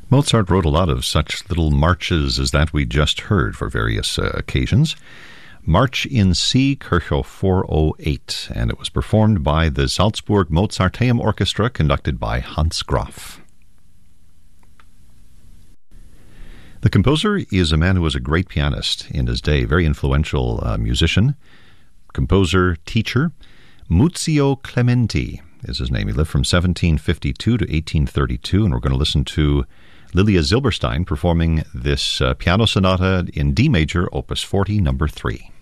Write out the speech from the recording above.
Mozart wrote a lot of such little marches as that we just heard for various occasions. March in C, Kirchhoff 408, and it was performed by the Salzburg Mozarteum Orchestra, conducted by Hans Graf. The composer is a man who was a great pianist in his day, very influential musician, composer, teacher. Muzio Clementi is his name. He lived from 1752 to 1832, and we're going to listen to Lilia Zilberstein performing this piano sonata in D major, opus 40, number 3.